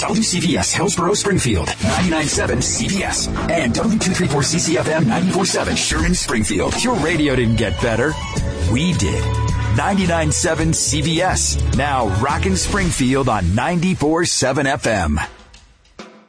WCPS Hillsborough Springfield, 99.7 CPS, and W234CCFM 94.7 Sherman Springfield. Your radio didn't get better. We did. 99.7 CBS. Now rockin' Springfield on 94.7 FM.